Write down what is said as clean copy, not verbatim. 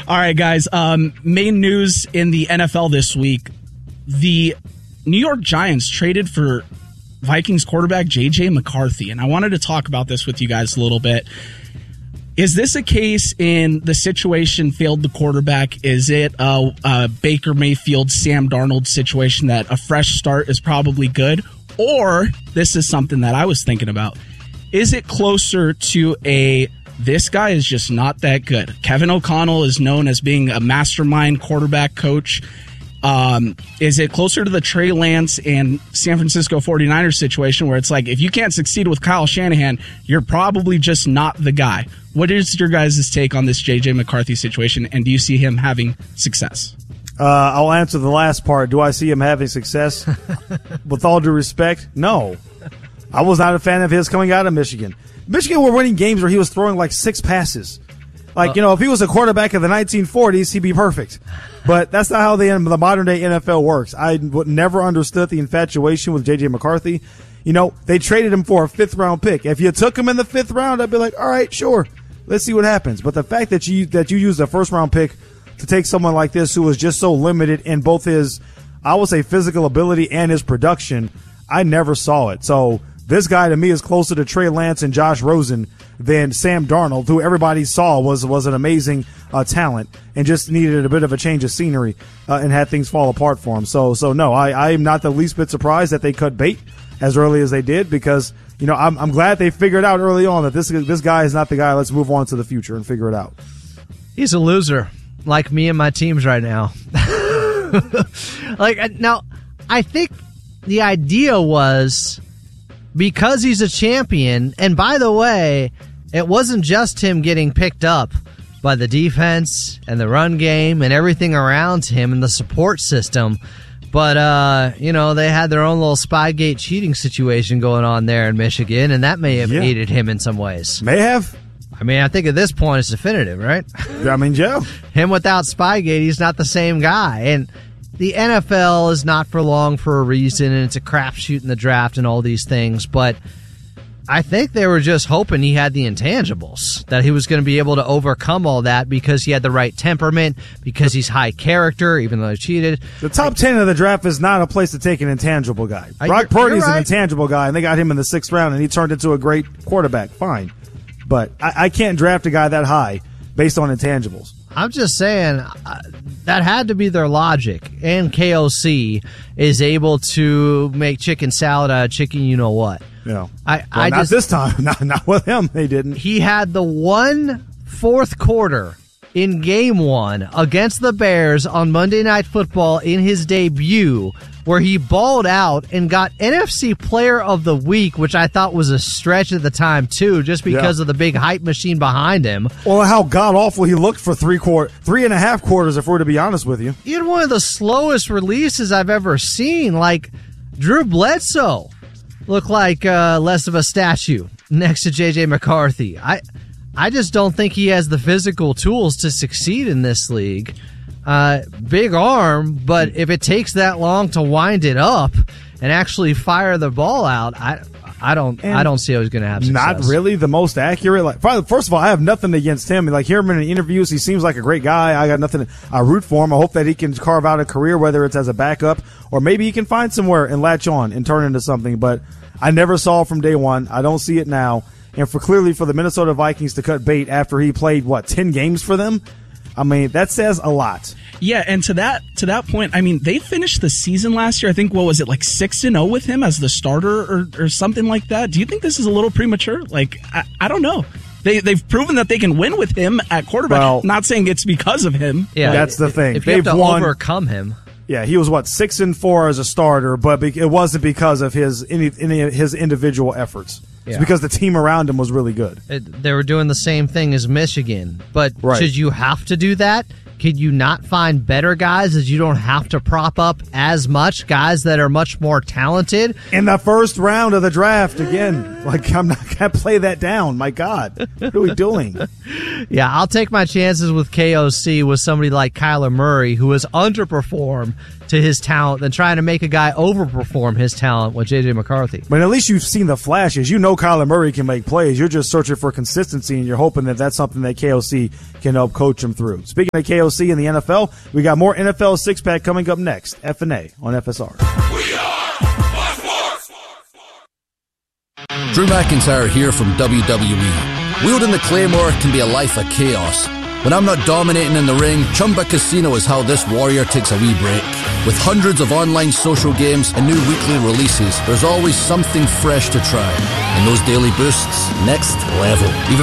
All right, guys. Main news in the NFL this week. The New York Giants traded for Vikings quarterback J.J. McCarthy, and I wanted to talk about this with you guys a little bit. Is this a case in the situation failed the quarterback? Is it a Baker Mayfield, Sam Darnold situation that a fresh start is probably good? Or this is something that I was thinking about. Is it closer to this guy is just not that good? Kevin O'Connell is known as being a mastermind quarterback coach. Is it closer to the Trey Lance and San Francisco 49ers situation where it's like, if you can't succeed with Kyle Shanahan, you're probably just not the guy? What is your guys' take on this J.J. McCarthy situation, and do you see him having success? I'll answer the last part. Do I see him having success? With all due respect, no. I was not a fan of his coming out of Michigan. Michigan were winning games where he was throwing like 6 passes. Like, if he was a quarterback of the 1940s, he'd be perfect. But that's not how the modern-day NFL works. I would never understood the infatuation with J.J. McCarthy. They traded him for a 5th-round pick. If you took him in the 5th round, I'd be like, all right, sure. Let's see what happens. But the fact that you used a 1st-round pick to take someone like this who was just so limited in both his, I would say, physical ability and his production, I never saw it. So this guy, to me, is closer to Trey Lance and Josh Rosen than Sam Darnold, who everybody saw was an amazing talent and just needed a bit of a change of scenery and had things fall apart for him. So no, I'm not the least bit surprised that they cut bait as early as they did because, I'm glad they figured out early on that this guy is not the guy. Let's move on to the future and figure it out. He's a loser, like me and my teams right now. Now, I think the idea was because he's a champion, and by the way, it wasn't just him getting picked up by the defense and the run game and everything around him and the support system. But, they had their own little Spygate cheating situation going on there in Michigan, and that may have aided him in some ways. May have. I think at this point it's definitive, right? Yeah. Him without Spygate, he's not the same guy. And the NFL is not for long for a reason, and it's a crapshoot in the draft and all these things. But I think they were just hoping he had the intangibles, that he was going to be able to overcome all that because he had the right temperament, because he's high character, even though he cheated. The top 10 of the draft is not a place to take an intangible guy. Brock Purdy's an intangible guy, and they got him in the 6th round, and he turned into a great quarterback. Fine. But I can't draft a guy that high based on intangibles. I'm just saying that had to be their logic. And KOC is able to make chicken salad out of chicken you-know-what. Yeah. Not this time. Not with him. They didn't. He had the 1 4th quarter in Game 1 against the Bears on Monday Night Football in his debut where he balled out and got NFC Player of the Week, which I thought was a stretch at the time, too, just because of the big hype machine behind him. Well, how god-awful he looked for 3.5 quarters, if we're to be honest with you. He had one of the slowest releases I've ever seen. Like, Drew Bledsoe looked like less of a statue next to J.J. McCarthy. I just don't think he has the physical tools to succeed in this league. Big arm, but if it takes that long to wind it up and actually fire the ball out, I don't see how he's going to have success. Not really the most accurate. First of all, I have nothing against him. Hear him in interviews. He seems like a great guy. I got nothing. I root for him. I hope that he can carve out a career, whether it's as a backup or maybe he can find somewhere and latch on and turn into something. But I never saw it from day one. I don't see it now. And for the Minnesota Vikings to cut bait after he played 10 games for them. That says a lot. Yeah, and to that point, they finished the season last year, I think, 6-0 with him as the starter or something like that? Do you think this is a little premature? I don't know. They've proven that they can win with him at quarterback. Well, not saying it's because of him. Yeah, that's the thing. If you have to overcome him. Yeah, he was 6-4 as a starter, but it wasn't because of his individual efforts. It's because the team around him was really good. They were doing the same thing as Michigan, but should you have to do that? Could you not find better guys as you don't have to prop up as much, guys that are much more talented? In the first round of the draft, again, like I'm not going to play that down. My God, what are we doing? Yeah, I'll take my chances with KOC with somebody like Kyler Murray, who has underperformed to his talent, than trying to make a guy overperform his talent with J.J. McCarthy. But at least you've seen the flashes. You know Kyler Murray can make plays. You're just searching for consistency, and you're hoping that that's something that KOC can help coach him through. Speaking of KOC in the NFL, we got more NFL six-pack coming up next. F&A on FSR. We are Sports. Drew McIntyre here from WWE. Wielding the Claymore can be a life of chaos. When I'm not dominating in the ring, Chumba Casino is how this warrior takes a wee break. With hundreds of online social games and new weekly releases, there's always something fresh to try. And those daily boosts, next level. Even